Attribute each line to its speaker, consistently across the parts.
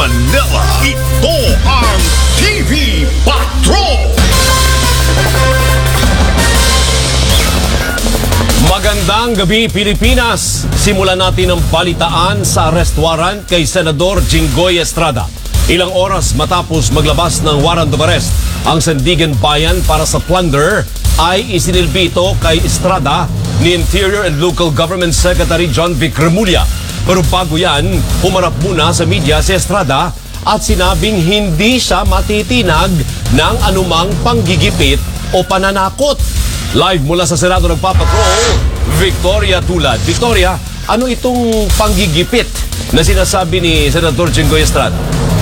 Speaker 1: Manila, ito ang TV Patrol! Magandang gabi, Pilipinas! Simulan natin ang balitaan sa arrest warrant kay Senador Jinggoy Estrada. Ilang oras matapos maglabas ng warrant of arrest, ang Sandigan Bayan para sa plunder ay isinilbito kay Estrada ni Interior and Local Government Secretary John Vic Remulla. Pero bago yan, humarap muna sa media si Estrada at sinabing hindi siya matitinag ng anumang panggigipit o pananakot. Live mula sa Senado nagpapatrol, Victoria Tulad. Victoria, ano itong panggigipit na sinasabi ni Senador Jinggoy Estrada?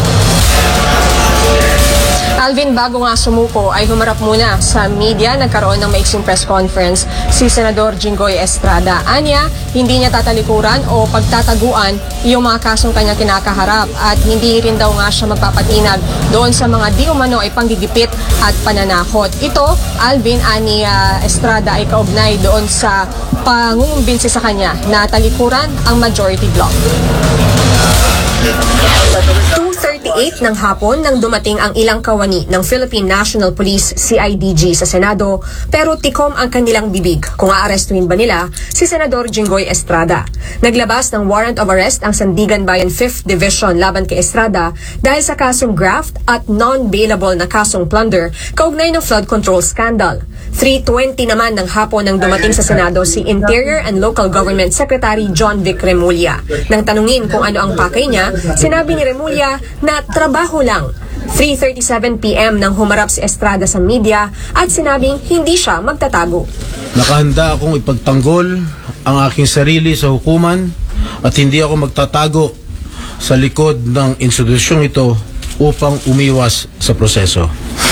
Speaker 2: Alvin, bago nga sumuko ay humarap muna sa media. Nagkaroon ng maiksing press conference si Senador Jinggoy Estrada. Anya, hindi niya tatalikuran o pagtataguan yung mga kasong kanya kinakaharap at hindi rin daw nga siya magpapatinag doon sa mga di umano ay panggigipit at pananakot. Ito, Alvin, ani Estrada ay kaugnay doon sa pangungumbinsi sa kanya na talikuran ang majority bloc. 2:38 ng hapon nang dumating ang ilang kawani ng Philippine National Police CIDG sa Senado, pero tikom ang kanilang bibig kung aarestuhin ba nila si Senador Jinggoy Estrada. Naglabas ng warrant of arrest ang Sandigan Bayan 5th Division laban kay Estrada dahil sa kasong graft at non-bailable na kasong plunder kaugnay ng flood control scandal. 3:20 naman ng hapon nang dumating sa Senado si Interior and Local Government Secretary John Vic Remulla. Nang tanungin kung ano ang pakay niya, sinabi ni Remulla na trabaho lang. 3:37 p.m. nang humarap si Estrada sa media at sinabing hindi siya magtatago.
Speaker 3: Nakahanda akong ipagtanggol ang aking sarili sa hukuman at hindi ako magtatago sa likod ng institusyong ito upang umiwas sa proseso.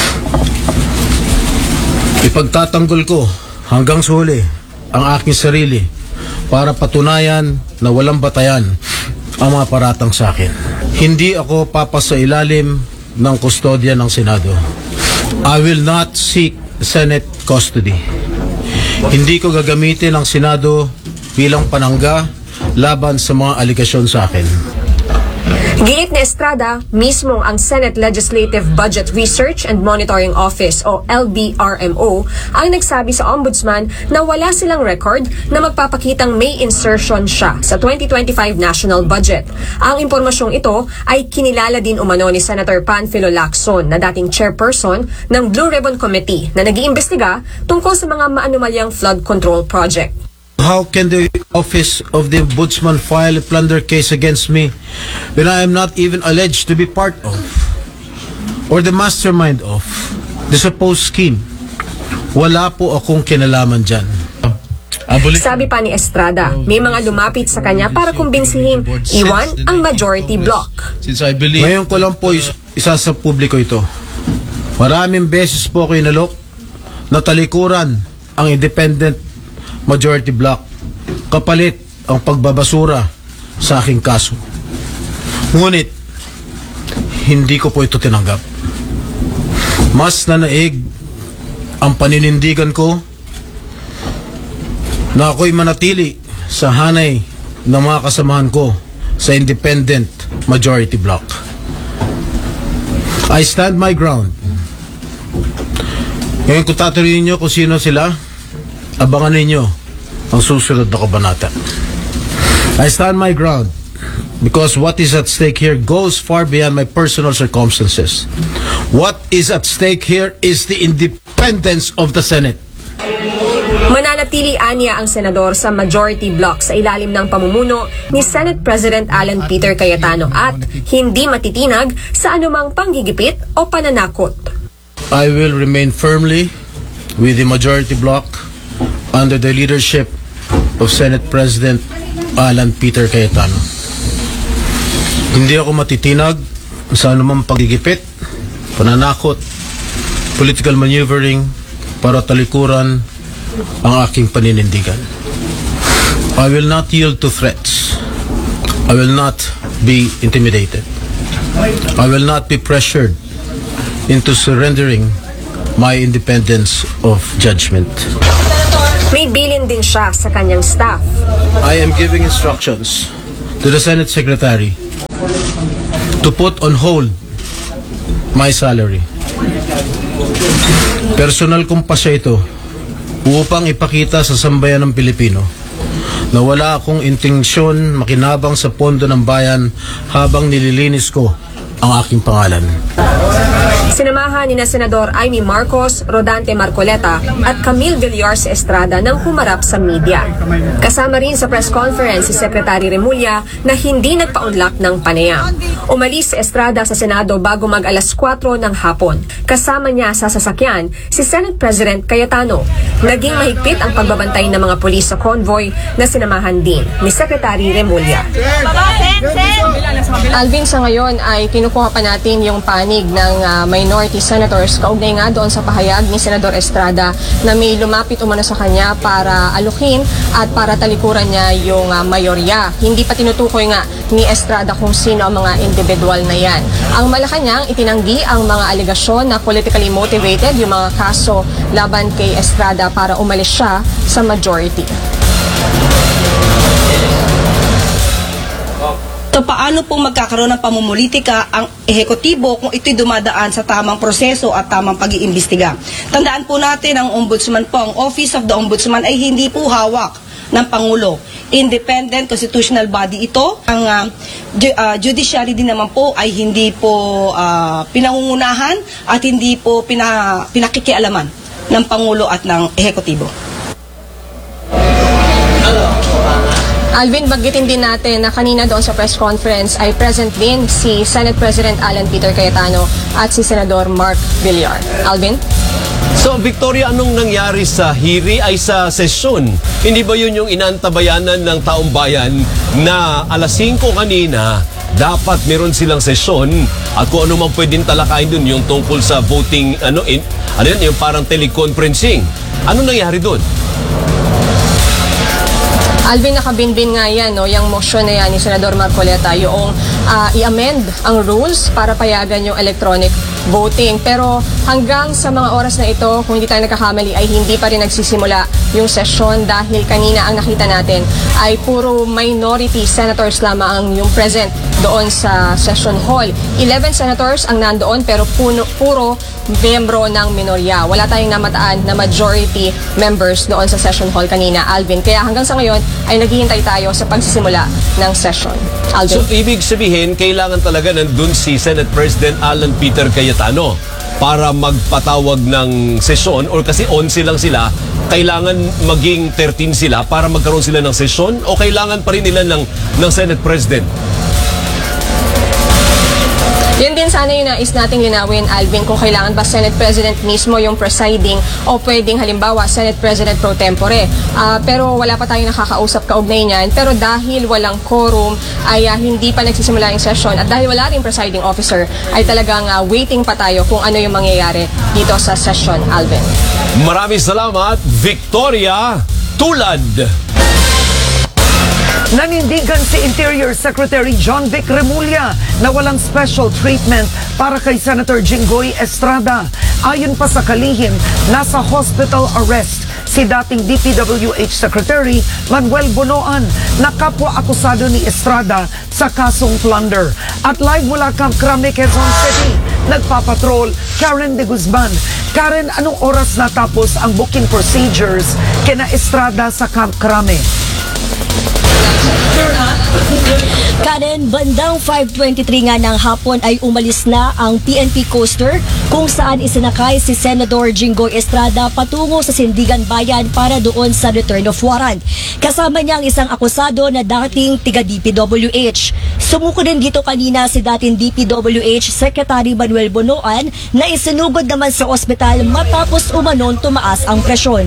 Speaker 3: Ipagtatanggol ko hanggang sa huli ang aking sarili para patunayan na walang batayan ang mga paratang sa akin. Hindi ako papasa ilalim ng kustodya ng Senado. I will not seek Senate custody. Hindi ko gagamitin ang Senado bilang panangga laban sa mga aligasyon sa akin.
Speaker 2: Giit ni Estrada, mismo ang Senate Legislative Budget Research and Monitoring Office o LBRMO ang nagsabi sa Ombudsman na wala silang record na magpapakitang may insertion siya sa 2025 national budget. Ang impormasyong ito ay kinilala din umano ni Senator Panfilo Lacson na dating chairperson ng Blue Ribbon Committee na nag-iimbestiga tungkol sa mga maanumalyang flood control project.
Speaker 3: How can the Office of the Ombudsman file a plunder case against me when I am not even alleged to be part of or the mastermind of the supposed scheme? Wala po akong kinalaman dyan.
Speaker 2: Sabi pa ni Estrada, may mga lumapit sa kanya para kumbinsihin iwan ang majority bloc.
Speaker 3: Ngayon ko lang po isa sa publiko ito. Maraming beses po ako inalok na talikuran ang independent majority bloc kapalit ang pagbabasura sa aking kaso. Ngunit hindi ko po ito tinanggap. Mas nanaig ang paninindigan ko na ako'y manatili sa hanay ng mga kasamahan ko sa independent majority bloc. I stand my ground. Ngayon kung tatanungin niyo kung sino sila, abangan ninyo ang susunod na kabanata. I stand my ground because what is at stake here goes far beyond my personal circumstances. What is at stake here is the independence of the Senate.
Speaker 2: Mananatili anya ang senador sa majority bloc sa ilalim ng pamumuno ni Senate President Alan Peter Cayetano at hindi matitinag sa anumang panggigipit o pananakot.
Speaker 3: I will remain firmly with the majority bloc under the leadership of Senate President Alan Peter Cayetano. Hindi ako matitinag sa anumang pagigipit, pananakot, political maneuvering para talikuran ang aking paninindigan. I will not yield to threats. I will not be intimidated. I will not be pressured into surrendering my independence of judgment.
Speaker 2: May bilin din siya sa kanyang staff.
Speaker 3: I am giving instructions to the Senate Secretary to put on hold my salary. Personal kong pasya ito upang ipakita sa sambayan ng Pilipino na wala akong intensyon makinabang sa pondo ng bayan habang nililinis ko ang aking pangalan.
Speaker 2: Sinamahan ni na Senador Amy Marcos, Rodante Marcoleta at Camille Villar Estrada nang humarap sa media. Kasama rin sa press conference si Secretary Remulla na hindi nagpaunlak ng panayam. Umalis si Estrada sa Senado bago mag alas 4 ng hapon. Kasama niya sa sasakyan si Senate President Cayetano. Naging mahigpit ang pagbabantay ng mga pulis sa convoy na sinamahan din ni Secretary Remulla. Alvin, sa ngayon ay kinukuha pa natin yung panig ng minority senators kaugnay nga doon sa pahayag ni Senador Estrada na may lumapit umano sa kanya para alukin at para talikuran niya yung mayorya. Hindi pa tinutukoy nga ni Estrada kung sino ang mga individual na yan. Ang Malacanang itinanggi ang mga alegasyon na politically motivated yung mga kaso laban kay Estrada para umalis siya sa majority.
Speaker 4: So paano pong magkakaroon ng pamumulitika ang ehekutibo kung ito'y dumadaan sa tamang proseso at tamang pag-iimbestiga? Tandaan po natin ang Ombudsman po, ang Office of the Ombudsman ay hindi po hawak ng Pangulo. Independent constitutional body ito. Ang judiciary din naman po ay hindi po pinangungunahan at hindi po pinakikialaman ng Pangulo at ng ehekutibo.
Speaker 2: Alvin, baggitin din natin na kanina doon sa press conference ay present din si Senate President Alan Peter Cayetano at si Senador Mark Villar. Alvin?
Speaker 1: So, Victoria, anong nangyari sa hiri ay sa sesyon? Hindi ba yun yung inaantabayanan ng taong bayan na alas 5 kanina, dapat meron silang sesyon at kung ano man pwedeng talakayin dun yung tungkol sa voting, yung parang teleconferencing. Anong nangyari dun?
Speaker 2: Alvin, nakabinbin nga yan, no, yung motion na yan ni Senador Marcoleta, yung i-amend ang rules para payagan yung electronic voting. Pero hanggang sa mga oras na ito, kung hindi tayo nagkakamali, ay hindi pa rin nagsisimula yung session dahil kanina ang nakita natin ay puro minority senators lamang ang yung present doon sa session hall. 11 senators ang nandoon pero puro miyembro ng minorya. Wala tayong namataan na majority members doon sa session hall kanina, Alvin. Kaya hanggang sa ngayon ay naghihintay tayo sa pagsisimula ng session. Alvin?
Speaker 1: So, ibig sabihin, kailangan talaga nandun si Senate President Alan Peter Cayetano para magpatawag ng sesyon or kasi 11 lang sila, kailangan maging 13 sila para magkaroon sila ng sesyon o kailangan pa rin nila ng Senate President?
Speaker 2: Yun din sana yung nais nating linawin, Alvin, kung kailangan ba Senate President mismo yung presiding o pwedeng halimbawa Senate President pro tempore. Pero wala pa tayong nakakausap kaugnay niyan. Pero dahil walang quorum ay hindi pa nagsisimula yung session at dahil wala rin presiding officer ay talagang waiting pa tayo kung ano yung mangyayari dito sa session, Alvin.
Speaker 1: Maraming salamat, Victoria Tulad.
Speaker 5: Nanindigan si Interior Secretary John Vic Remulla na walang special treatment para kay Senator Jinggoy Estrada. Ayon pa sa kalihim, nasa hospital arrest si dating DPWH Secretary Manuel Bonoan na kapwa-akusado ni Estrada sa kasong plunder. At live mula Camp Crame, Quezon City, nagpapatrol Karen de Guzman. Karen, anong oras natapos ang booking procedures kina Estrada sa Camp Crame?
Speaker 6: Karen, bandang 5:23 nga ng hapon ay umalis na ang PNP Coaster kung saan isinakay si Senador Jinggoy Estrada patungo sa Sindigan Bayan para doon sa return of warrant. Kasama niya ang isang akusado na dating tiga-DPWH. Sumuko din dito kanina si dating DPWH Secretary Manuel Bonoan na isinugod naman sa ospital matapos umanon tumaas ang presyon.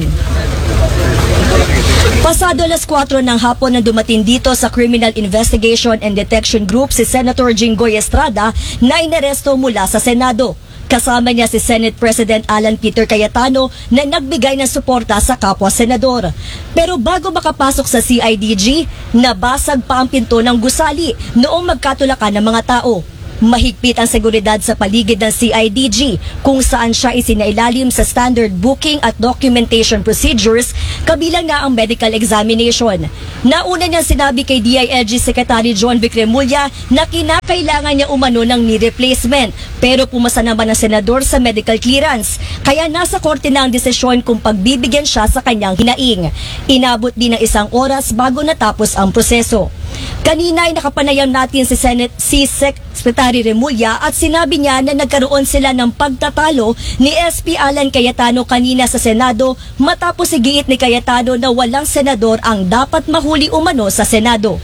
Speaker 6: Pasado alas 4 ng hapon na dumating dito sa Criminal Investigation and Detection Group si Senator Jinggoy Estrada na inaresto mula sa Senado. Kasama niya si Senate President Alan Peter Cayetano na nagbigay ng suporta sa kapwa senador. Pero bago makapasok sa CIDG, nabasag pa ang pinto ng gusali noong magkatulakan ng mga tao. Mahigpit ang seguridad sa paligid ng CIDG kung saan siya isinailalim sa standard booking at documentation procedures kabilang na ang medical examination. Nauna niya sinabi kay DILG Secretary John Vic Remulla na kinakailangan niya umano ng knee replacement pero pumasa naman ang senador sa medical clearance kaya nasa korte na ang desisyon kung pagbibigyan siya sa kanyang hinaing. Inabot din ng 1 oras bago natapos ang proseso. Kanina ay nakapanayam natin si Secretary Remulla at sinabi niya na nagkaroon sila ng pagtatalo ni SP Alan Cayetano kanina sa Senado matapos igiit ni Cayetano na walang senador ang dapat mahuli umano sa Senado.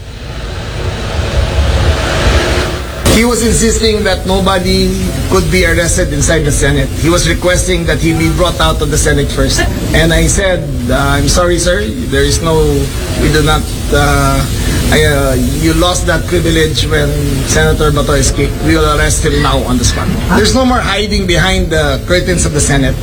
Speaker 7: He was insisting that nobody could be arrested inside the Senate. He was requesting that he be brought out of the Senate first. And I said, I'm sorry, sir. There is no, we do not, you lost that privilege when Senator Bato escaped. We will arrest him now on the spot. There's no more hiding behind the curtains of the Senate.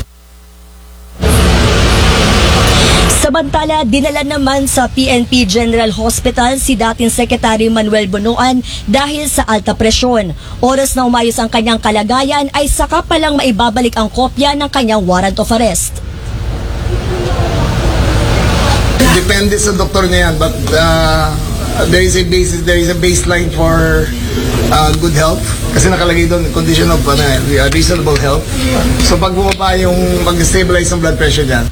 Speaker 6: Samantala, dinala naman sa PNP General Hospital si dating Secretary Manuel Bonoan dahil sa alta presyon. Oras na umayos ang kanyang kalagayan ay saka palang maibabalik ang kopya ng kanyang warrant of arrest.
Speaker 7: Depende sa doktor niya yan, but there is a baseline for good health. Kasi nakalagay doon condition of reasonable health. So pag bumaba yung mag-stabilize ang blood pressure niyan.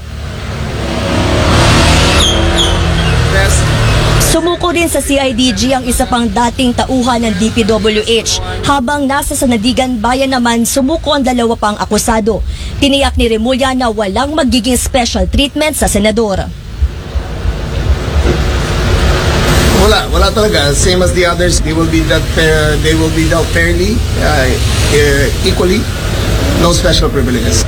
Speaker 6: Sumuko rin sa CIDG ang isa pang dating tauhan ng DPWH. Habang nasa Sandigan Bayan naman, sumuko ang 2 pang akusado. Tiniyak ni Remulla na walang magiging special treatment sa senador.
Speaker 7: Wala talaga. Same as the others, they will be dealt fairly, equally. No special privileges.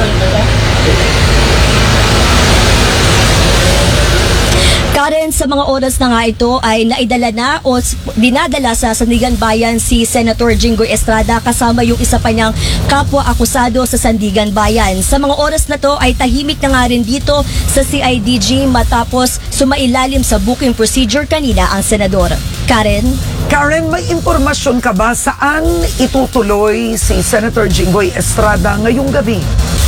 Speaker 6: Karen, sa mga oras na nga ito ay naidala na o dinadala sa Sandigan Bayan si Senator Jinggoy Estrada kasama yung isa pa niyang kapwa-akusado sa Sandigan Bayan. Sa mga oras na to ay tahimik na nga rin dito sa CIDG matapos sumailalim sa booking procedure kanina ang senador. Karen,
Speaker 5: May impormasyon ka ba saan itutuloy si Senator Jinggoy Estrada ngayong gabi?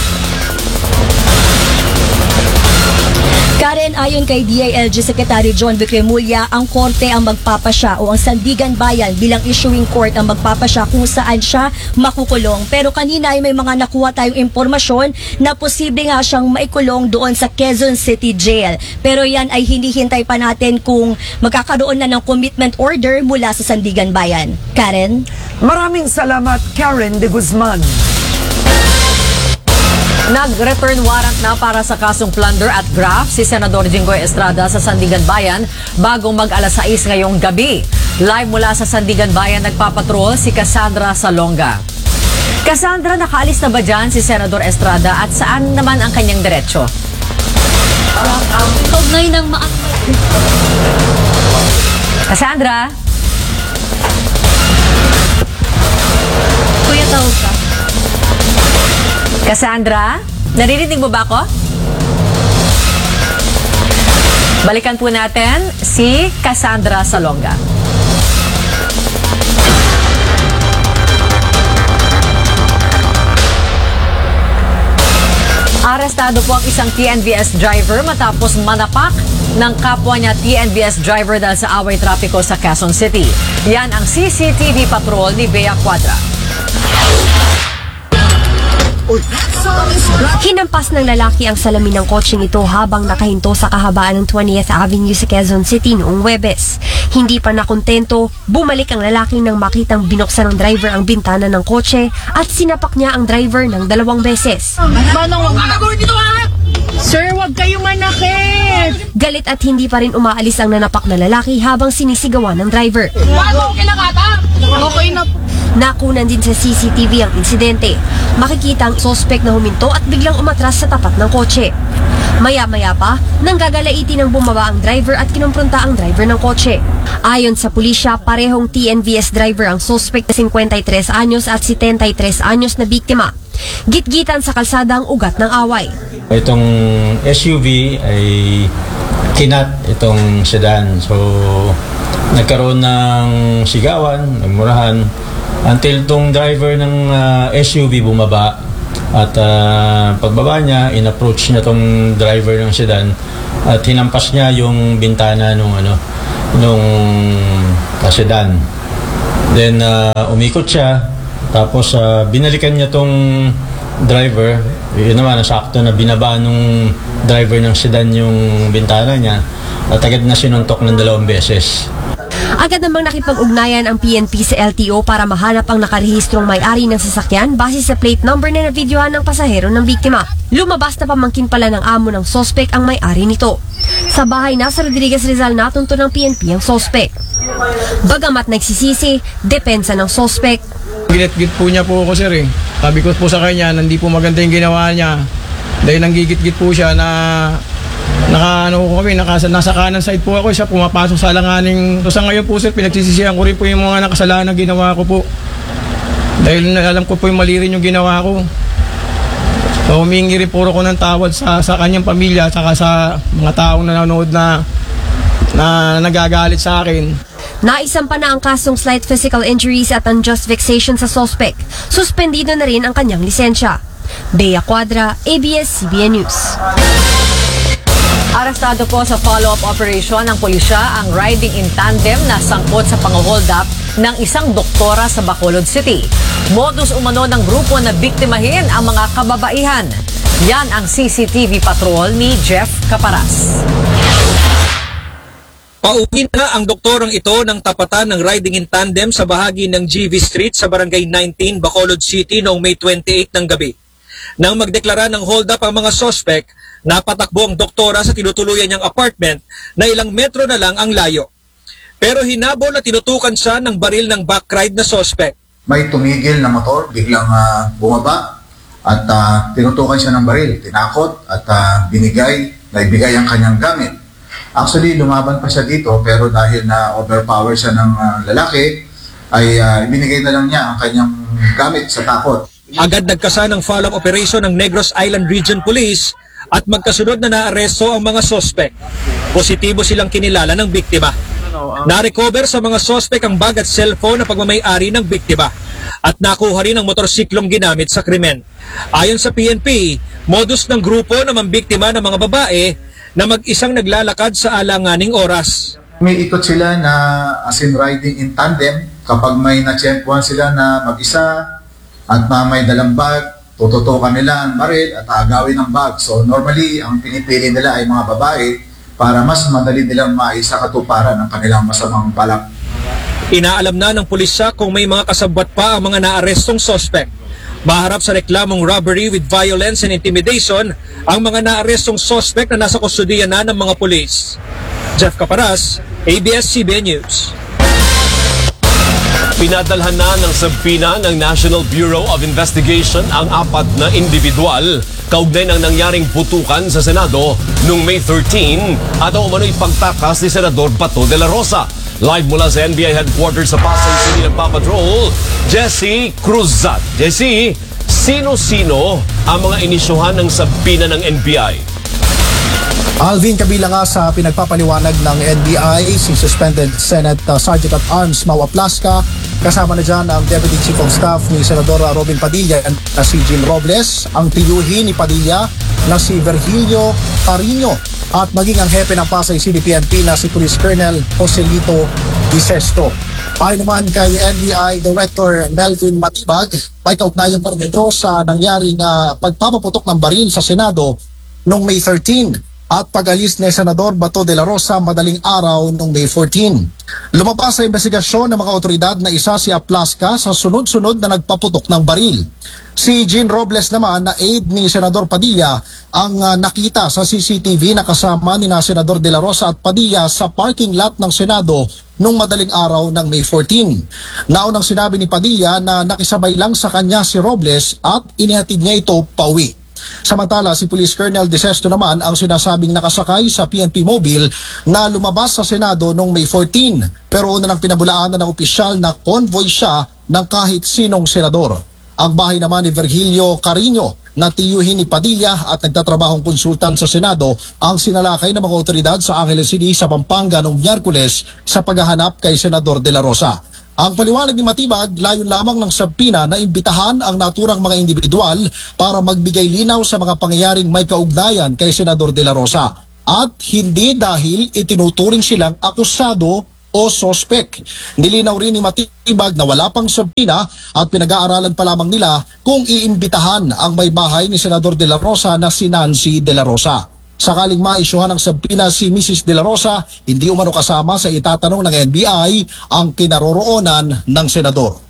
Speaker 6: Karen, ayon kay DILG Secretary John Vic Remulla, ang korte ang magpapasya o ang Sandigan Bayan bilang issuing court ang magpapasya kung saan siya makukulong. Pero kanina ay may mga nakuha tayong impormasyon na posible nga siyang maikulong doon sa Quezon City Jail. Pero yan ay hinihintay pa natin kung magkakaroon na ng commitment order mula sa Sandigan Bayan. Karen?
Speaker 5: Maraming salamat, Karen de Guzman.
Speaker 8: Nag-return warrant na para sa kasong plunder at graft si Senador Jinggoy Estrada sa Sandigan Bayan bago mag-alas 6 ngayong gabi. Live mula sa Sandigan Bayan nagpapatrol si Cassandra Salonga. Cassandra, nakaalis na ba dyan si Senador Estrada at saan naman ang kanyang diretsyo?
Speaker 6: Kaugnay ng
Speaker 8: Cassandra?
Speaker 6: Kuya, tawag ka.
Speaker 8: Cassandra? Naririnig mo ba ako? Balikan po natin si Cassandra Salonga. Arestado po ang isang TNVS driver matapos manapak ng kapwa niya TNVS driver dahil sa away trapiko sa Quezon City. Yan ang CCTV patrol ni Bea Cuadra.
Speaker 2: Hinampas ng lalaki ang salamin ng kotseng ito habang nakahinto sa kahabaan ng 20th Avenue sa Quezon City noong Huwebes. Hindi pa nakontento, bumalik ang lalaki nang makitang binuksan ng driver ang bintana ng kotse at sinapak niya ang driver ng 2 beses.
Speaker 9: Sir, wag kayong manakit!
Speaker 2: Galit at hindi pa rin umaalis ang nanapak na lalaki habang sinisigawan ng driver.
Speaker 9: Okay na po.
Speaker 2: Nakunan din sa CCTV ang insidente. Makikita ang sospek na huminto at biglang umatras sa tapat ng kotse. Maya-maya pa, nanggagalaitin ng bumaba ang driver at kinumpronta ang driver ng kotse. Ayon sa pulisya, parehong TNVS driver ang sospek na 53 anyos at 73 anyos na biktima. Gitgitan sa kalsada ang ugat ng away.
Speaker 10: Itong SUV ay kinat itong sedan. So, nagkaroon ng sigawan, nagmurahan. Until tong driver ng SUV bumaba at pagbaba niya, in-approach niya tong driver ng sedan at hinampas niya yung bintana nung sedan. Then umikot siya, tapos binalikan niya tong driver. Yun naman, nasakto na binaba nung driver ng sedan yung bintana niya at agad na sinuntok ng 2 beses.
Speaker 2: Agad namang nakipag-ugnayan ang PNP sa LTO para mahanap ang nakarehistrong may-ari ng sasakyan base sa plate number na nabidyohan ng pasahero ng biktima. Lumabas na pamangkin pala ng amo ng sospek ang may-ari nito. Sa bahay na sa Rodriguez Rizal natunto ng PNP ang sospek. Bagamat nagsisisi, depensa ng sospek.
Speaker 11: Ginit-git po niya po ako, sir eh. Sabi ko po sa kanya, hindi po maganda yung ginawa niya. Dahil nanggigit-git po siya na nasa kanan side po ako, siya pumapasok sa alanganing. So sa ngayon po, sir, pinagsisisihan ko rin po yung mga nakasalanan na ginawa ko po. Dahil alam ko po yung mali rin yung ginawa ko. So humingi rin po ako ng tawad sa kanyang pamilya at sa mga taong nanonood na nagagalit sa akin.
Speaker 2: Naisampa na ang kasong slight physical injuries at unjust vexation sa sospek. Suspendido na rin ang kanyang lisensya. Bea Cuadra, ABS-CBN News.
Speaker 8: Arestado po sa follow-up operation ng pulisya ang riding in tandem na sangkot sa pang-hold up ng isang doktora sa Bacolod City. Modus umano ng grupo na biktimahin ang mga kababaihan. Yan ang CCTV patrol ni Jeff Caparas.
Speaker 12: Pauwi na ang doktorang ito ng tapatan ng riding in tandem sa bahagi ng GV Street sa Barangay 19, Bacolod City noong May 28 ng gabi. Nang magdeklara ng hold up ang mga sospek, napatakbo ang doktora sa tinutuluyan niyang apartment na ilang metro na lang ang layo. Pero hinabol na tinutukan siya ng baril ng backride na sospek.
Speaker 13: May tumigil na motor, biglang bumaba at tinutukan siya ng baril. Tinakot at naibigay ang kanyang gamit. Actually, lumaban pa siya dito pero dahil na overpower siya ng lalaki, ay ibinigay na lang niya ang kanyang gamit sa takot.
Speaker 12: Agad nagkasa ng follow-up operation ng Negros Island Region Police at magkasunod na naaresto ang mga sospek. Positibo silang kinilala ng biktima. Na-recover sa mga sospek ang bag at cellphone na pagmamay-ari ng biktima at nakuha rin ang motorsiklong ginamit sa krimen. Ayon sa PNP, modus ng grupo na mambiktima ng mga babae na mag-isang naglalakad sa alanganing oras.
Speaker 13: May ikot sila na as in riding in tandem kapag may natsyempuhan sila na mag-isa at may dalang bag, tututukan nila ang baril at agawin ng bag. So normally, ang pinipili nila ay mga babae para mas madali nilang maisakatuparan ang kanilang masamang balak.
Speaker 12: Inaalam na ng pulisya kung may mga kasabwat pa ang mga naarestong sospek. Maharap sa reklamong robbery with violence and intimidation ang mga naarestong sospek na nasa kustudiya na ng mga pulis. Jeff Caparas, ABS-CBN News.
Speaker 1: Pinadalhan na ng sabpina ng National Bureau of Investigation ang 4 na individual kaugnay ng nangyaring putukan sa Senado noong May 13 at umano'y pagtakas ni Senador Bato de la Rosa. Live mula sa NBI headquarters sa Pasay City nagpapatrol, Jessie Cruzat. Jessie, sino-sino ang mga inisyuhan ng sabpina ng NBI?
Speaker 14: Alvin, kabila nga sa pinagpapaliwanag ng NBI, si Suspended Senate Sergeant at Arms Mau Aplasca, kasama na dyan ang Deputy Chief of Staff ni Senadora Robin Padilla na si Jean Robles, ang tiyuhin ni Padilla na si Virgilio Carino at maging ang hepe ng Pasay City PNP na si Police Colonel Joselito Disesto. Ayon naman kay NBI Director Melvin Matibag, may kaugnayan pa rin ito sa nangyaring pagpapaputok ng baril sa Senado noong May 13 at pag-alis ni Senador Bato de la Rosa madaling araw noong May 14. Lumabas sa investigasyon ng mga otoridad na isa si Aplasca sa sunod-sunod na nagpaputok ng baril. Si Jean Robles naman na aide ni Senador Padilla ang nakita sa CCTV na kasama ni Senador de la Rosa at Padilla sa parking lot ng Senado noong madaling araw ng May 14. Naunang sinabi ni Padilla na nakisabay lang sa kanya si Robles at inihatid niya ito pauwi. Samantala, si Police Colonel Disesto naman ang sinasabing nakasakay sa PNP Mobile na lumabas sa Senado noong May 14 pero una nang pinabulaanan ng opisyal na convoy siya ng kahit sinong senador. Ang bahay naman ni Virgilio Carino na tiyuhin ni Padilla at nagtatrabahong konsultan sa Senado ang sinalakay ng mga otoridad sa Angeles City sa Pampanga noong Miyerkules sa paghahanap kay Senador de la Rosa. Ang paliwanag ni Matibag, layon lamang ng subpoena na imbitahan ang naturang mga individual para magbigay linaw sa mga pangyayaring may kaugnayan kay Senador De La Rosa at hindi dahil itinuturing silang akusado o sospek. Nilinaw rin ni Matibag na wala pang subpoena at pinag-aaralan pa lamang nila kung iimbitahan ang may bahay ni Senador De La Rosa na si Nancy De La Rosa. Sakaling maisyuhan ng subpoena si Mrs. De La Rosa, hindi umano kasama sa itatanong ng NBI ang kinaroroonan ng senador.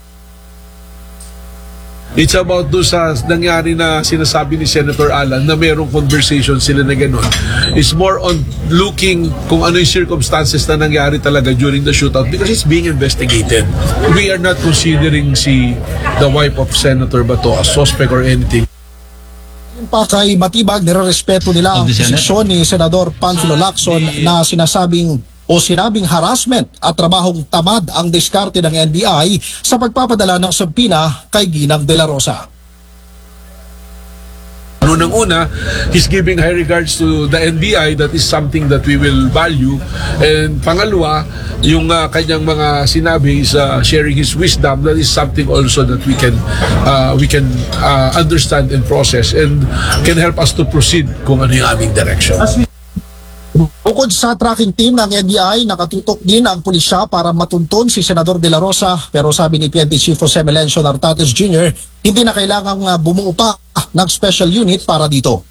Speaker 15: It's about doon sa nangyari na sinasabi ni Senator Alan na mayroong conversation sila na gano'n. It's more on looking kung ano yung circumstances na nangyari talaga during the shootout because it's being investigated. We are not considering the wife of Senator Bato a suspect or anything.
Speaker 14: Pa kay Matibag, nirerespeto nila ang desisyon ni Senador Panfilo Lacson na sinabing harassment at trabahong tamad ang diskarte ng NBI sa pagpapadala ng subpoena kay Ginang De La Rosa.
Speaker 15: Unang-una, he's giving high regards to the NBI. That is something that we will value. And pangalawa, yung kanyang mga sinabi is sharing his wisdom. That is something also that we can understand and process and can help us to proceed kung ano yung aming direction.
Speaker 14: Bukod sa tracking team ng NBI, nakatutok din ang pulisya para matuntun si Senador De La Rosa, pero sabi ni PNP Chief Jose Melencio Nartates Jr., hindi na kailangang bumuo pa ng special unit para dito.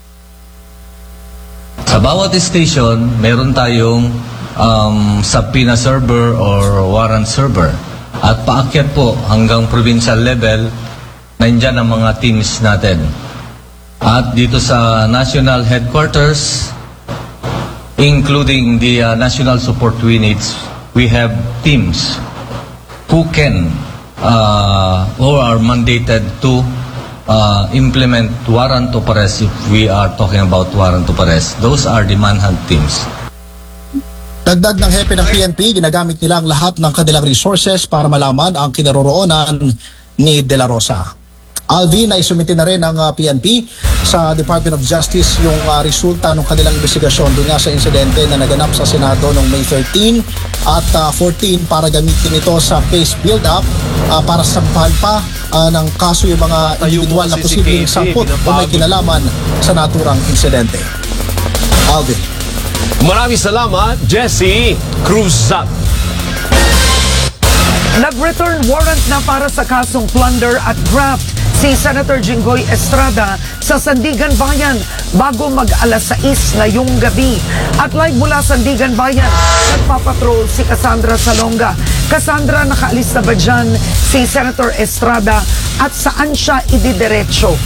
Speaker 16: Sa bawat station, meron tayong subpoena server or warrant server. At paakyat po hanggang provincial level, nandyan ang mga teams natin. At dito sa national headquarters, including the national support units, we have teams who can or are mandated to implement warrant of arrest if we are talking about warrant of arrest. Those are the manhunt teams.
Speaker 14: Dagdag ng hepe ng PNP, ginagamit nila ang lahat ng kanilang resources para malaman ang kinaroroonan ni De La Rosa. Alvin, na isumite na rin ng PNP sa Department of Justice yung resulta ng kanilang investigasyon doon nga sa insidente na naganap sa Senado noong May 13 at 14 para gamitin ito sa case build-up para sampahan pa ng kaso yung mga individual na posibleng sangkot o may kinalaman sa naturang insidente. Alvin.
Speaker 1: Maraming salamat, Jesse Cruzat.
Speaker 5: Nag-return warrant na para sa kasong plunder at graft si Senator Jinggoy Estrada sa Sandigan Bayan bago mag-alas 6 ngayong gabi. At live mula Sandigan Bayan, nagpapatrol si Cassandra Salonga. Cassandra, nakaalis na ba dyan si Senator Estrada at saan siya ididiretso?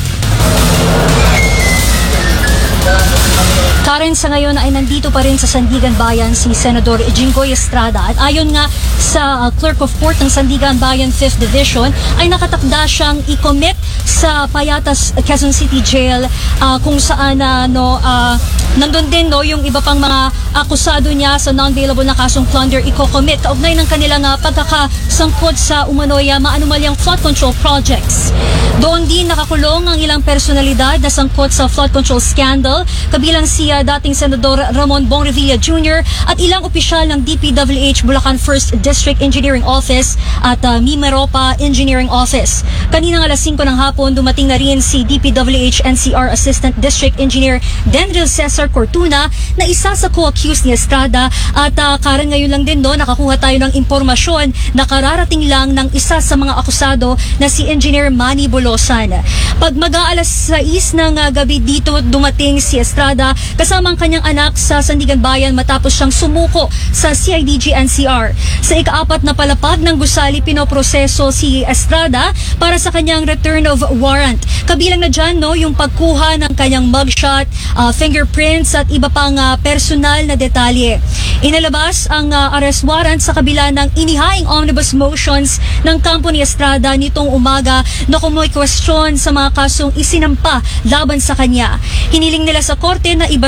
Speaker 6: Karen, sa ngayon ay nandito pa rin sa Sandigan Bayan si Senador Jinggoy Estrada. At ayon nga sa Clerk of Court ng Sandigan Bayan 5th Division, ay nakatakda siyang i-commit sa Payatas, Quezon City Jail kung saan nandun din yung iba pang mga akusado niya sa non-bailable na kasong plunder i-commit kaugnay ng kanilang pagkakasangkot sa umano'y maanumalyang flood control projects. Doon din nakakulong ang ilang personalidad na sangkot sa flood control scandal, kabilang si dating Senador Ramon Bongrevilla Jr. at ilang opisyal ng DPWH Bulacan 1st District Engineering Office at Mimaropa Engineering Office. Kaninang alas 5 ng hapon, dumating na rin si DPWH NCR Assistant District Engineer Denril Cesar Cortuna na isa sa co-accused ni Estrada at Karen, ngayon lang din nakakuha tayo ng impormasyon na kararating lang ng isa sa mga akusado na si Engineer Manny Bolosan. Pag mag-aalas 6 ng gabi dito dumating si Estrada kasama ang kanyang anak sa Sandigan Bayan matapos siyang sumuko sa CIDG NCR. Sa ika-4 na palapag ng gusali, pinoproseso si Estrada para sa kanyang return of warrant. Kabilang na dyan yung pagkuha ng kanyang mugshot, fingerprints at iba pang personal na detalye. Inalabas ang arrest warrant sa kabila ng inihaing omnibus motions ng kampo ni Estrada nitong umaga na kumoy question sa mga kasong isinampa laban sa kanya. Hiniling nila sa korte na iba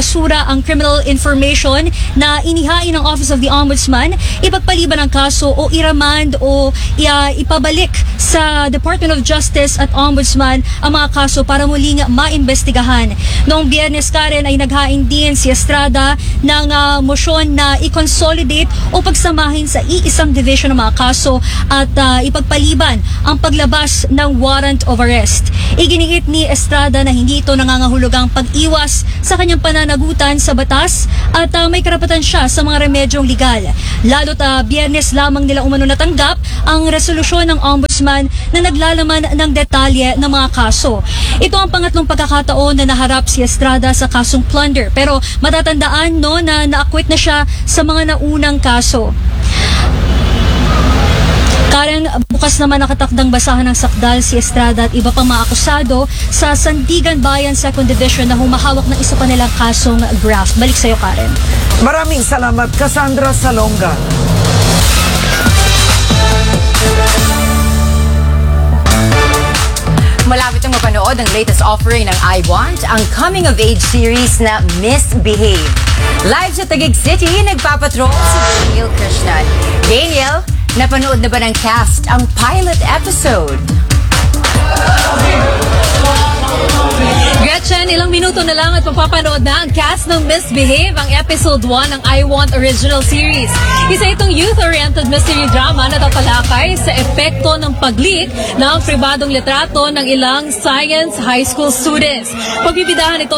Speaker 6: ibasura ang criminal information na inihain ng Office of the Ombudsman, ipagpaliban ang kaso o iramand o ipabalik sa Department of Justice at Ombudsman ang mga kaso para muling maimbestigahan. Noong Biyernes, Karen, ay naghain din si Estrada ng motion na i-consolidate o pagsamahin sa iisang division ng mga kaso at ipagpaliban ang paglabas ng warrant of arrest. Iginiit ni Estrada na hindi ito nangangahulugang pag-iwas sa kanyang pananagutan sa batas at may karapatan siya sa mga remedyong legal. Lalo't Biyernes lamang nila umano natanggap ang resolusyon ng Ombudsman na naglalaman ng detalye ng mga kaso. Ito ang pangatlong pagkakataon na naharap si Estrada sa kasong plunder, pero matatandaan na na-acquit na siya sa mga naunang kaso. Karen, bukas naman nakatakdang basahan ng sakdal si Estrada at iba pang mga akusado sa Sandigan Bayan 2nd Division na humahawak ng isa pa nilang kasong graft. Balik sa'yo, Karen.
Speaker 5: Maraming salamat, Cassandra Salonga.
Speaker 17: Malapit ang mapanood ang latest offering ng I Want, ang coming-of-age series na Misbehave. Live sa Taguig City, nagpapatrol si Daniel Krishnan. Daniel, napanood na ba ng cast ang pilot episode?
Speaker 18: Gretchen, ilang minuto na lang at mapapanood na ang cast ng Misbehave, ang episode 1 ng I Want original series. Isa itong youth-oriented mystery drama na tatalakay sa epekto ng pag-leak ng pribadong litrato ng ilang science high school students. Pagbibidahan ito